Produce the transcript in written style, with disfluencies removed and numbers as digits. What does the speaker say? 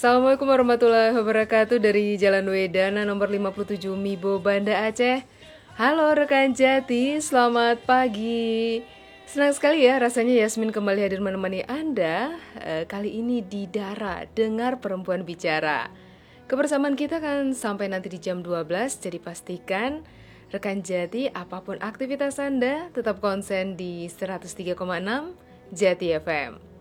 Assalamualaikum warahmatullahi wabarakatuh dari Jalan Wedana nomor 57 Mibo, Banda Aceh. Halo rekan Jati, selamat pagi. Senang sekali ya rasanya Yasmin kembali hadir menemani Anda kali ini di Dara, Dengar Perempuan Bicara. Kebersamaan kita akan sampai nanti di jam 12, jadi pastikan rekan Jati apapun aktivitas Anda tetap konsen di 103,6 Jati FM.